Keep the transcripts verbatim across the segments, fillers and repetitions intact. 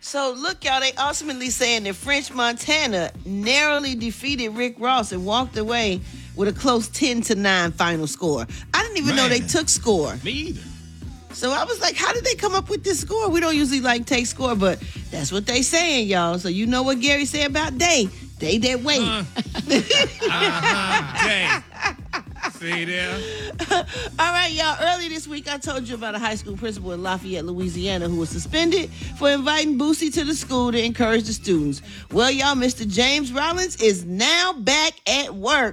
So, look, y'all, they ultimately saying that French Montana narrowly defeated Rick Ross and walked away with a close ten to nine final score. I didn't even Man. know they took score. Me either. So I was like, how did they come up with this score? We don't usually like take score, but that's what they saying, y'all. So you know what Gary said about Day. Day that way. Uh, uh-huh, Day. See there? All right, y'all. Earlier this week, I told you about a high school principal in Lafayette, Louisiana, who was suspended for inviting Boosie to the school to encourage the students. Well, y'all, Mister James Rollins is now back at work.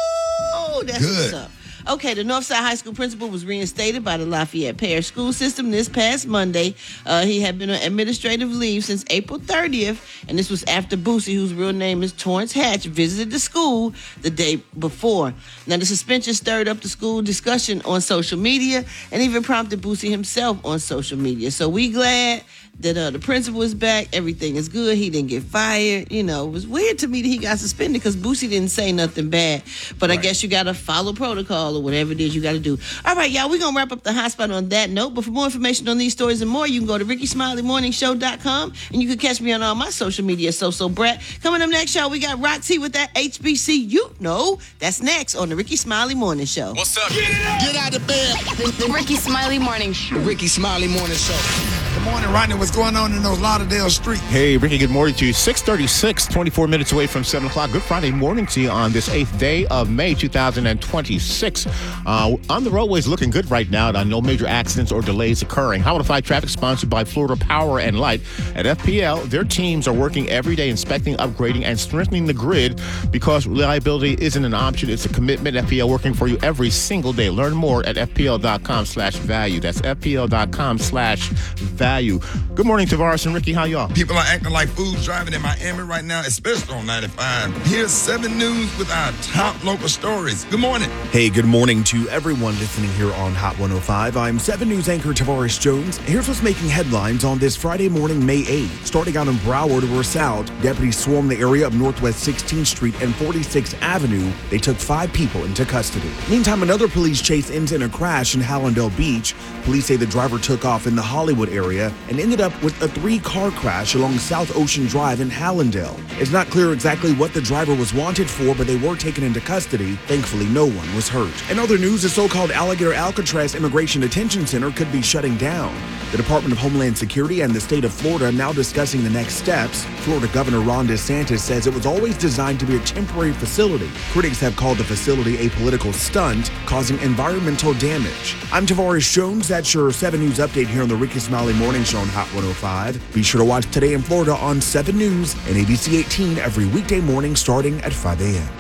Woo! That's Good. what's up. Okay, the Northside High School principal was reinstated by the Lafayette Parish School System this past Monday. Uh, he had been on administrative leave since April thirtieth, and this was after Boosie, whose real name is Torrance Hatch, visited the school the day before. Now, the suspension stirred up the school discussion on social media and even prompted Boosie himself on social media. So we glad that uh, the principal is back. Everything is good. He didn't get fired. You know, it was weird to me that he got suspended because Boosie didn't say nothing bad. But right. I guess you got to follow protocol or whatever it is you got to do. All right, y'all, we're going to wrap up the hot spot on that note. But for more information on these stories and more, you can go to ricky smiley morning show dot com and you can catch me on all my social media. So, so, Brett. Coming up next, y'all, we got Roxy with that H B C U. No, that's next on the Ricky Smiley Morning Show. What's up? Get it up. Get out of bed. The, the Ricky Smiley Morning Show. The Ricky Smiley Morning Show. Good morning, Rodney. What's going on in those Lauderdale streets? Hey, Ricky, good morning to you. six thirty-six, twenty-four minutes away from seven o'clock. Good Friday morning to you on this eighth day of May, two thousand twenty-six. Uh, on the roadways, looking good right now. Uh, no major accidents or delays occurring. How five traffic sponsored by Florida Power and Light. At F P L, their teams are working every day inspecting, upgrading, and strengthening the grid because reliability isn't an option. It's a commitment. F P L working for you every single day. Learn more at F P L dot com slash value. That's F P L dot com slash value. Good morning, Tavares and Ricky. How y'all? People are acting like fools driving in Miami right now, especially on ninety-five. Here's seven News with our top local stories. Good morning. Hey, good morning to everyone listening here on Hot one oh five. I'm seven News anchor Tavares Jones. Here's what's making headlines on this Friday morning, May eighth. Starting out in Broward, where south, deputies swarmed the area of Northwest sixteenth Street and forty-sixth Avenue. They took five people into custody. Meantime, another police chase ends in a crash in Hallandale Beach. Police say the driver took off in the Hollywood area and ended up with a three-car crash along South Ocean Drive in Hallandale. It's not clear exactly what the driver was wanted for, but they were taken into custody. Thankfully, no one was hurt. In other news, the so-called Alligator Alcatraz Immigration Detention Center could be shutting down. The Department of Homeland Security and the state of Florida now discussing the next steps. Florida Governor Ron DeSantis says it was always designed to be a temporary facility. Critics have called the facility a political stunt, causing environmental damage. I'm Tavares Jones. That's your seven News update here on the Ricky Smiley Morning Show on Hot one oh five. Be sure to watch Today in Florida on seven News and A B C eighteen every weekday morning starting at five a.m.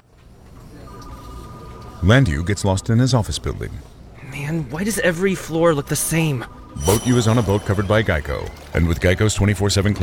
Landu gets lost in his office building. Man, why does every floor look the same? Boat U is on a boat covered by Geico. And with Geico's twenty-four seven